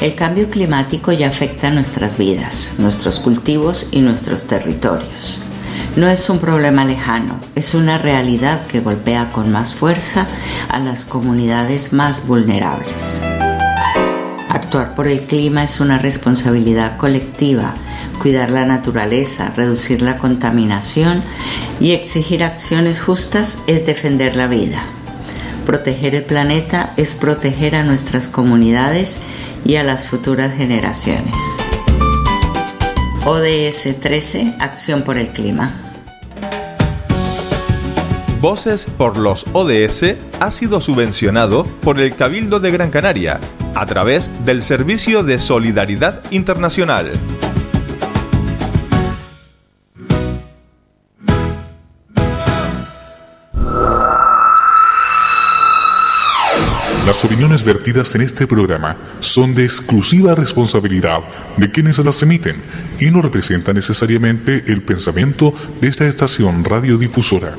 El cambio climático ya afecta nuestras vidas, nuestros cultivos y nuestros territorios. No es un problema lejano, es una realidad que golpea con más fuerza a las comunidades más vulnerables. Actuar por el clima es una responsabilidad colectiva. Cuidar la naturaleza, reducir la contaminación y exigir acciones justas es defender la vida. Proteger el planeta es proteger a nuestras comunidades y a las futuras generaciones. ODS 13, Acción por el Clima. Voces por los ODS ha sido subvencionado por el Cabildo de Gran Canaria a través del Servicio de Solidaridad Internacional. Las opiniones vertidas en este programa son de exclusiva responsabilidad de quienes las emiten y no representan necesariamente el pensamiento de esta estación radiodifusora.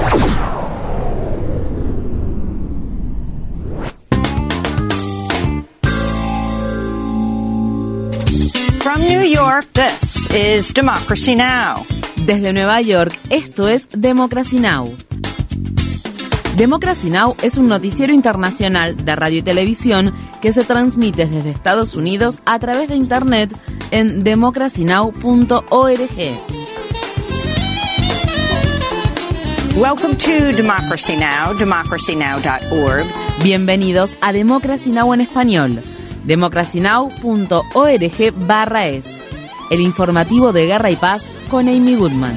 From New York, this is Democracy Now! Desde Nueva York, esto es Democracy Now! Democracy Now! Es un noticiero internacional de radio y televisión que se transmite desde Estados Unidos a través de Internet en democracynow.org. Welcome to Democracy Now!, democracynow.org. Bienvenidos a Democracy Now! En español, democracynow.org/es. El informativo de Guerra y Paz con Amy Goodman.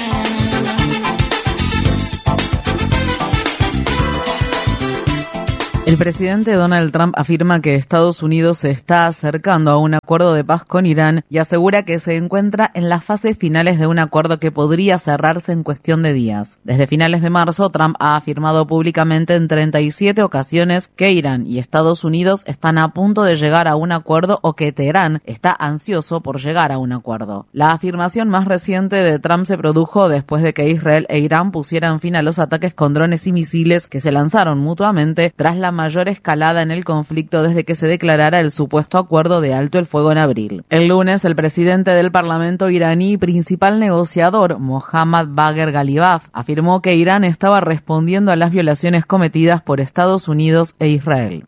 El presidente Donald Trump afirma que Estados Unidos se está acercando a un acuerdo de paz con Irán y asegura que se encuentra en las fases finales de un acuerdo que podría cerrarse en cuestión de días. Desde finales de marzo, Trump ha afirmado públicamente en 37 ocasiones que Irán y Estados Unidos están a punto de llegar a un acuerdo o que Teherán está ansioso por llegar a un acuerdo. La afirmación más reciente de Trump se produjo después de que Israel e Irán pusieran fin a los ataques con drones y misiles que se lanzaron mutuamente tras la mayor escalada en el conflicto desde que se declarara el supuesto acuerdo de alto el fuego en abril. El lunes, el presidente del Parlamento iraní y principal negociador, Mohammad Bagher Ghalibaf, afirmó que Irán estaba respondiendo a las violaciones cometidas por Estados Unidos e Israel.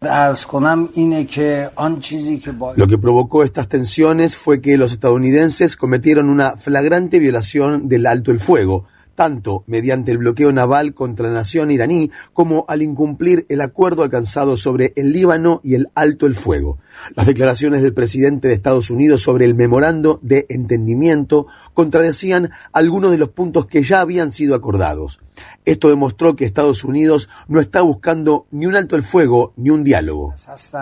Lo que provocó estas tensiones fue que los estadounidenses cometieron una flagrante violación del alto el fuego, tanto mediante el bloqueo naval contra la nación iraní como al incumplir el acuerdo alcanzado sobre el Líbano y el alto el fuego. Las declaraciones del presidente de Estados Unidos sobre el memorando de entendimiento contradecían algunos de los puntos que ya habían sido acordados. Esto demostró que Estados Unidos no está buscando ni un alto el fuego ni un diálogo.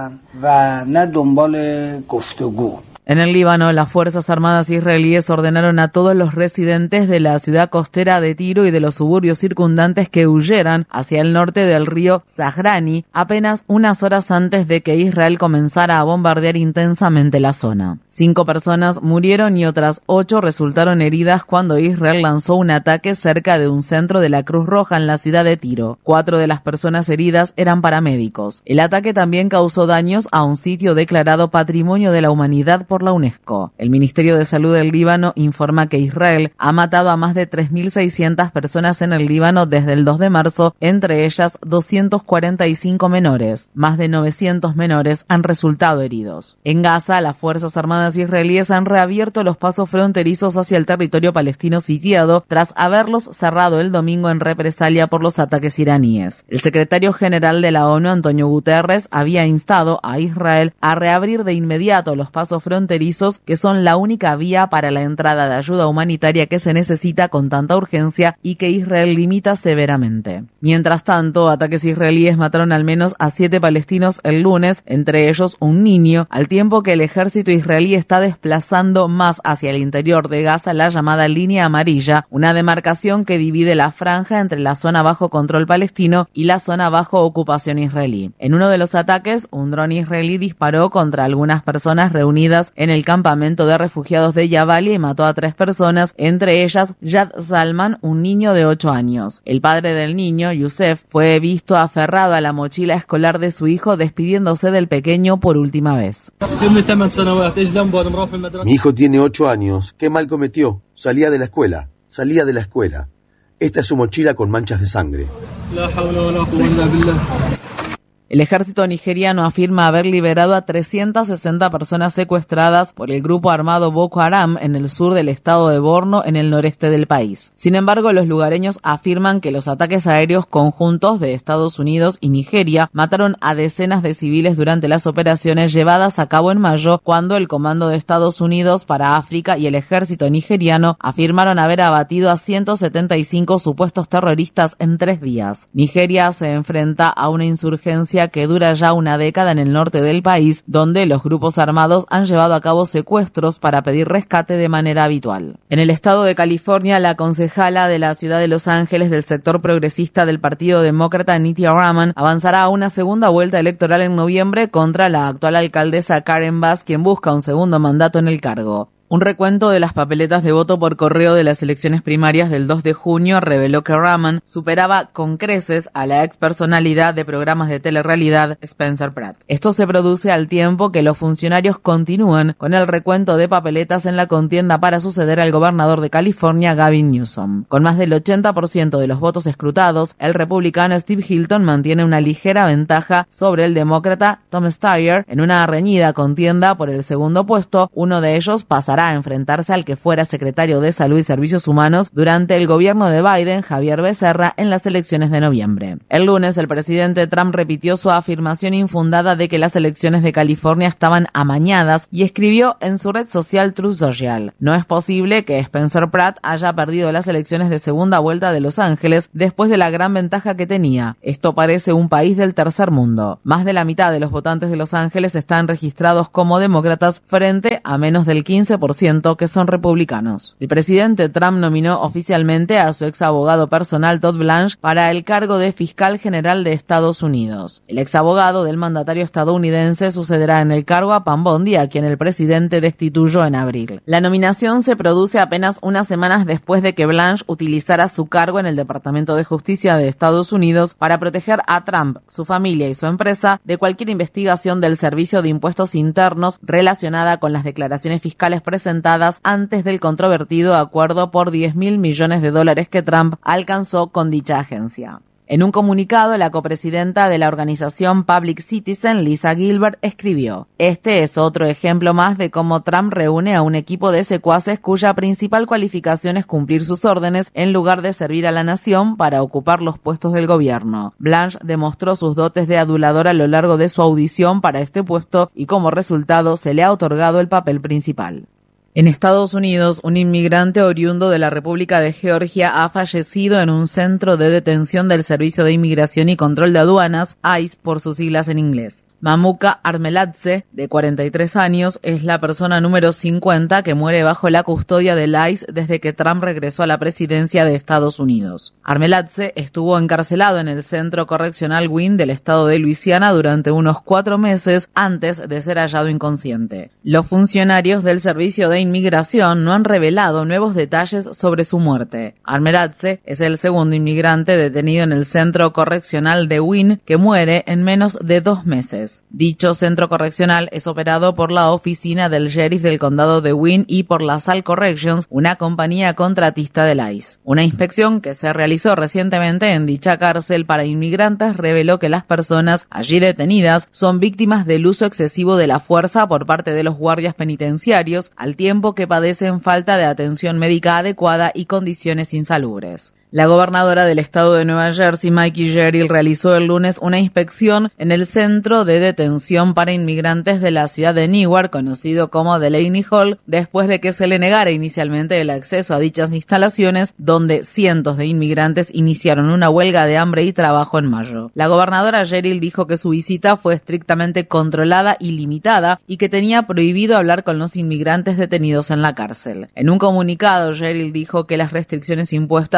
En el Líbano, las Fuerzas Armadas israelíes ordenaron a todos los residentes de la ciudad costera de Tiro y de los suburbios circundantes que huyeran hacia el norte del río Zahrani apenas unas horas antes de que Israel comenzara a bombardear intensamente la zona. 5 personas murieron y otras 8 resultaron heridas cuando Israel lanzó un ataque cerca de un centro de la Cruz Roja en la ciudad de Tiro. 4 de las personas heridas eran paramédicos. El ataque también causó daños a un sitio declarado Patrimonio de la Humanidad por la UNESCO. El Ministerio de Salud del Líbano informa que Israel ha matado a más de 3.600 personas en el Líbano desde el 2 de marzo, entre ellas 245 menores. Más de 900 menores han resultado heridos. En Gaza, las Fuerzas Armadas israelíes han reabierto los pasos fronterizos hacia el territorio palestino sitiado tras haberlos cerrado el domingo en represalia por los ataques iraníes. El secretario general de la ONU, Antonio Guterres, había instado a Israel a reabrir de inmediato los pasos fronterizos, que son la única vía para la entrada de ayuda humanitaria que se necesita con tanta urgencia y que Israel limita severamente. Mientras tanto, ataques israelíes mataron al menos a 7 palestinos el lunes, entre ellos un niño, al tiempo que el ejército israelí está desplazando más hacia el interior de Gaza la llamada línea amarilla, una demarcación que divide la franja entre la zona bajo control palestino y la zona bajo ocupación israelí. En uno de los ataques, un dron israelí disparó contra algunas personas reunidas días en el campamento de refugiados de Jabalia y mató a 3 personas, entre ellas Yad Salman, un niño de 8 años. El padre del niño, Youssef, fue visto aferrado a la mochila escolar de su hijo despidiéndose del pequeño por última vez. Mi hijo tiene 8 años. ¿Qué mal cometió? Salía de la escuela. Esta es su mochila con manchas de sangre. El ejército nigeriano afirma haber liberado a 360 personas secuestradas por el grupo armado Boko Haram en el sur del estado de Borno, en el noreste del país. Sin embargo, los lugareños afirman que los ataques aéreos conjuntos de Estados Unidos y Nigeria mataron a decenas de civiles durante las operaciones llevadas a cabo en mayo, cuando el Comando de Estados Unidos para África y el ejército nigeriano afirmaron haber abatido a 175 supuestos terroristas en 3 días. Nigeria se enfrenta a una insurgencia que dura ya una década en el norte del país, donde los grupos armados han llevado a cabo secuestros para pedir rescate de manera habitual. En el estado de California, la concejala de la ciudad de Los Ángeles del sector progresista del Partido Demócrata, Nithya Raman, avanzará a una segunda vuelta electoral en noviembre contra la actual alcaldesa Karen Bass, quien busca un segundo mandato en el cargo. Un recuento de las papeletas de voto por correo de las elecciones primarias del 2 de junio reveló que Raman superaba con creces a la ex personalidad de programas de telerrealidad Spencer Pratt. Esto se produce al tiempo que los funcionarios continúan con el recuento de papeletas en la contienda para suceder al gobernador de California, Gavin Newsom. Con más del 80% de los votos escrutados, el republicano Steve Hilton mantiene una ligera ventaja sobre el demócrata Tom Steyer en una reñida contienda por el segundo puesto. Uno de ellos pasará a enfrentarse al que fuera secretario de Salud y Servicios Humanos durante el gobierno de Biden, Javier Becerra, en las elecciones de noviembre. El lunes, el presidente Trump repitió su afirmación infundada de que las elecciones de California estaban amañadas y escribió en su red social Truth Social: no es posible que Spencer Pratt haya perdido las elecciones de segunda vuelta de Los Ángeles después de la gran ventaja que tenía. Esto parece un país del tercer mundo. Más de la mitad de los votantes de Los Ángeles están registrados como demócratas frente a menos del 15% que son republicanos. El presidente Trump nominó oficialmente a su ex abogado personal Todd Blanche para el cargo de fiscal general de Estados Unidos. El ex abogado del mandatario estadounidense sucederá en el cargo a Pam Bondi, a quien el presidente destituyó en abril. La nominación se produce apenas unas semanas después de que Blanche utilizara su cargo en el Departamento de Justicia de Estados Unidos para proteger a Trump, su familia y su empresa de cualquier investigación del Servicio de Impuestos Internos relacionada con las declaraciones fiscales presentadas antes del controvertido acuerdo por $10.000 millones que Trump alcanzó con dicha agencia. En un comunicado, la copresidenta de la organización Public Citizen, Lisa Gilbert, escribió: "Este es otro ejemplo más de cómo Trump reúne a un equipo de secuaces cuya principal cualificación es cumplir sus órdenes en lugar de servir a la nación para ocupar los puestos del gobierno". Blanche demostró sus dotes de adulador a lo largo de su audición para este puesto y como resultado se le ha otorgado el papel principal. En Estados Unidos, un inmigrante oriundo de la República de Georgia ha fallecido en un centro de detención del Servicio de Inmigración y Control de Aduanas, ICE por sus siglas en inglés. Mamuka Armeladze, de 43 años, es la persona número 50 que muere bajo la custodia del ICE desde que Trump regresó a la presidencia de Estados Unidos. Armeladze estuvo encarcelado en el Centro Correccional Wynne del estado de Luisiana durante unos 4 meses antes de ser hallado inconsciente. Los funcionarios del Servicio de Inmigración no han revelado nuevos detalles sobre su muerte. Armeladze es el segundo inmigrante detenido en el Centro Correccional de Wynne que muere en menos de 2 meses. Dicho centro correccional es operado por la oficina del sheriff del condado de Wynne y por la Salt Corrections, una compañía contratista del ICE. Una inspección que se realizó recientemente en dicha cárcel para inmigrantes reveló que las personas allí detenidas son víctimas del uso excesivo de la fuerza por parte de los guardias penitenciarios, al tiempo que padecen falta de atención médica adecuada y condiciones insalubres. La gobernadora del estado de Nueva Jersey, Mikey Jerry, realizó el lunes una inspección en el centro de detención para inmigrantes de la ciudad de Newark, conocido como Delaney Hall, después de que se le negara inicialmente el acceso a dichas instalaciones, donde cientos de inmigrantes iniciaron una huelga de hambre y trabajo en mayo. La gobernadora Jerry dijo que su visita fue estrictamente controlada y limitada y que tenía prohibido hablar con los inmigrantes detenidos en la cárcel. En un comunicado, Jerry dijo que las restricciones impuestas durante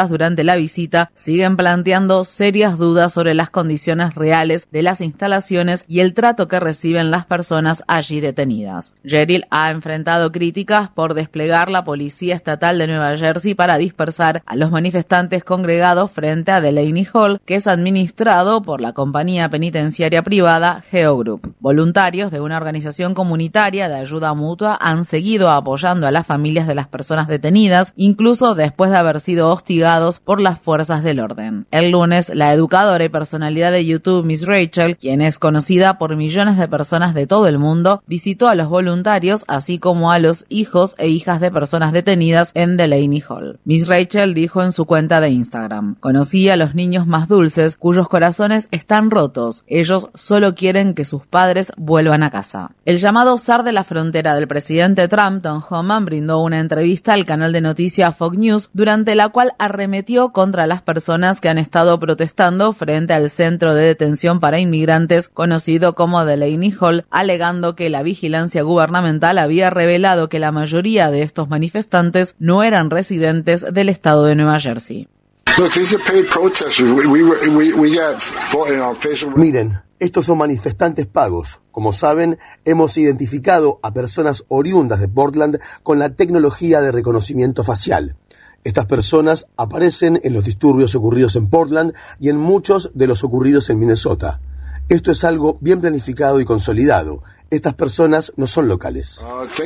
durante la visita siguen planteando serias dudas sobre las condiciones reales de las instalaciones y el trato que reciben las personas allí detenidas. Yeryl ha enfrentado críticas por desplegar la Policía Estatal de Nueva Jersey para dispersar a los manifestantes congregados frente a Delaney Hall, que es administrado por la compañía penitenciaria privada Geo Group. Voluntarios de una organización comunitaria de ayuda mutua han seguido apoyando a las familias de las personas detenidas, incluso después de haber sido hostigados por las fuerzas del orden. El lunes, la educadora y personalidad de YouTube Miss Rachel, quien es conocida por millones de personas de todo el mundo, visitó a los voluntarios, así como a los hijos e hijas de personas detenidas en Delaney Hall. Miss Rachel dijo en su cuenta de Instagram: "Conocí a los niños más dulces, cuyos corazones están rotos. Ellos solo quieren que sus padres vuelvan a casa". El llamado zar de la frontera del presidente Trump, Tom Homan, brindó una entrevista al canal de noticias Fox News, durante la cual arremetió contra las personas que han estado protestando frente al centro de detención para inmigrantes conocido como Delaney Hall, alegando que la vigilancia gubernamental había revelado que la mayoría de estos manifestantes no eran residentes del estado de Nueva Jersey. Miren, estos son manifestantes pagos. Como saben, hemos identificado a personas oriundas de Portland con la tecnología de reconocimiento facial. Estas personas aparecen en los disturbios ocurridos en Portland y en muchos de los ocurridos en Minnesota. Esto es algo bien planificado y consolidado. Estas personas no son locales.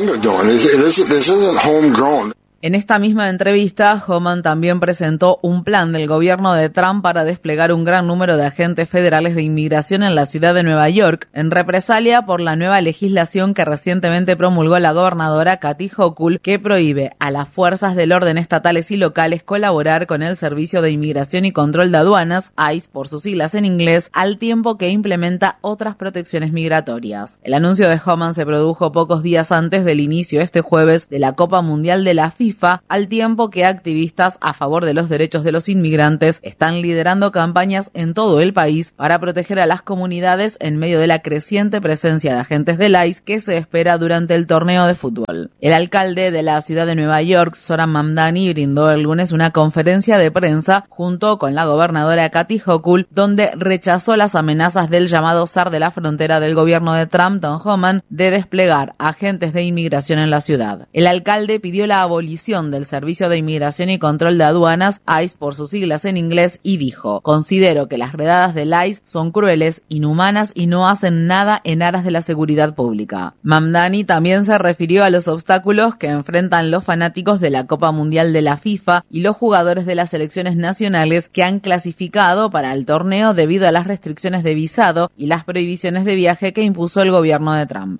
En esta misma entrevista, Homan también presentó un plan del gobierno de Trump para desplegar un gran número de agentes federales de inmigración en la ciudad de Nueva York, en represalia por la nueva legislación que recientemente promulgó la gobernadora Kathy Hochul, que prohíbe a las fuerzas del orden estatales y locales colaborar con el Servicio de Inmigración y Control de Aduanas, ICE por sus siglas en inglés, al tiempo que implementa otras protecciones migratorias. El anuncio de Homan se produjo pocos días antes del inicio este jueves de la Copa Mundial de la FIFA, al tiempo que activistas a favor de los derechos de los inmigrantes están liderando campañas en todo el país para proteger a las comunidades en medio de la creciente presencia de agentes del ICE que se espera durante el torneo de fútbol. El alcalde de la ciudad de Nueva York, Zohran Mamdani, brindó el lunes una conferencia de prensa junto con la gobernadora Kathy Hochul, donde rechazó las amenazas del llamado zar de la frontera del gobierno de Trump, Tom Homan, de desplegar agentes de inmigración en la ciudad. El alcalde pidió la abolición del Servicio de Inmigración y Control de Aduanas, ICE por sus siglas en inglés, y dijo: "Considero que las redadas del ICE son crueles, inhumanas y no hacen nada en aras de la seguridad pública". Mamdani también se refirió a los obstáculos que enfrentan los fanáticos de la Copa Mundial de la FIFA y los jugadores de las selecciones nacionales que han clasificado para el torneo debido a las restricciones de visado y las prohibiciones de viaje que impuso el gobierno de Trump.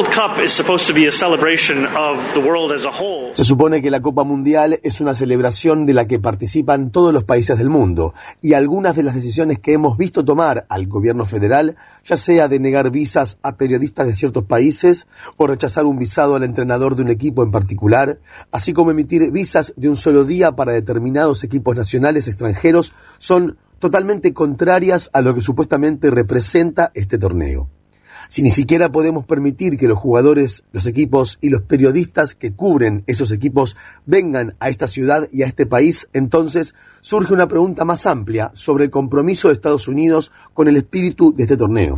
Se supone que la Copa Mundial es una celebración de la que participan todos los países del mundo, y algunas de las decisiones que hemos visto tomar al gobierno federal, ya sea de negar visas a periodistas de ciertos países o rechazar un visado al entrenador de un equipo en particular, así como emitir visas de un solo día para determinados equipos nacionales extranjeros, son totalmente contrarias a lo que supuestamente representa este torneo. Si ni siquiera podemos permitir que los jugadores, los equipos y los periodistas que cubren esos equipos vengan a esta ciudad y a este país, entonces surge una pregunta más amplia sobre el compromiso de Estados Unidos con el espíritu de este torneo.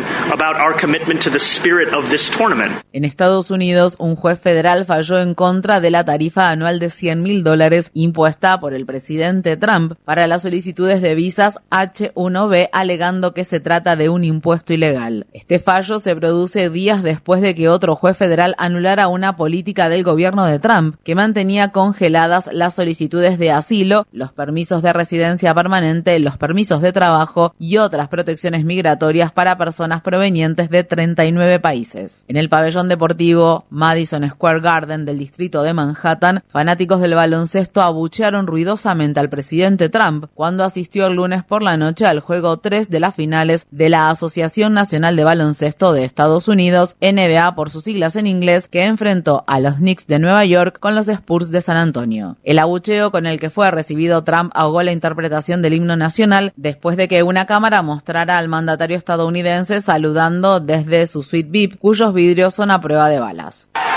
En Estados Unidos, un juez federal falló en contra de la tarifa anual de $100,000 impuesta por el presidente Trump para las solicitudes de visas H-1B, alegando que se trata de un impuesto ilegal. Este fallo se produce días después de que otro juez federal anulara una política del gobierno de Trump que mantenía congeladas las solicitudes de asilo, los permisos de residencia permanente, los permisos de trabajo y otras protecciones migratorias para personas provenientes de 39 países. En el pabellón deportivo Madison Square Garden del distrito de Manhattan, fanáticos del baloncesto abuchearon ruidosamente al presidente Trump cuando asistió el lunes por la noche al juego 3 de las finales de la Asociación Nacional de Baloncesto de Estados Unidos, NBA por sus siglas en inglés, que enfrentó a los Knicks de Nueva York con los Spurs de San Antonio. El abucheo con el que fue recibido Trump ahogó la interpretación del himno nacional después de que una cámara mostrara al mandatario estadounidense saludando desde su suite VIP, cuyos vidrios son a prueba de balas.